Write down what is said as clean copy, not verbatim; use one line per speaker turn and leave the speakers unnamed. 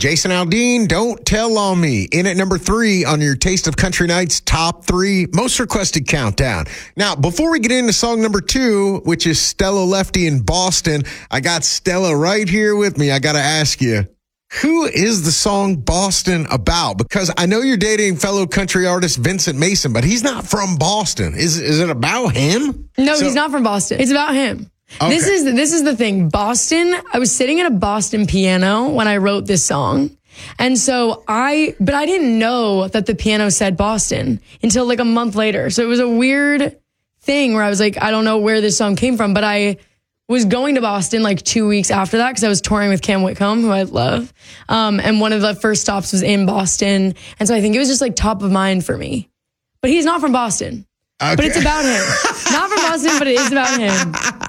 Jason Aldean, Don't Tell on Me. In at number 3 on your Taste of Country Nights top 3 most requested countdown. Now, before we get into song number 2, which is Stella Lefty in Boston, I got Stella right here with me. I got to ask you, who is the song Boston about? Because I know you're dating fellow country artist Vincent Mason, but he's not from Boston. Is it about him?
No, he's not from Boston. It's about him. Okay. This is the thing. Boston, I was sitting at a Boston piano when I wrote this song. And so I didn't know that the piano said Boston until like a month later. So it was a weird thing where I was like, I don't know where this song came from, but I was going to Boston like 2 weeks after that because I was touring with Cam Whitcomb, who I love. And one of the first stops was in Boston. And so I think it was just like top of mind for me. But he's not from Boston. Okay. But it's about him. Not from Boston, but it is about him.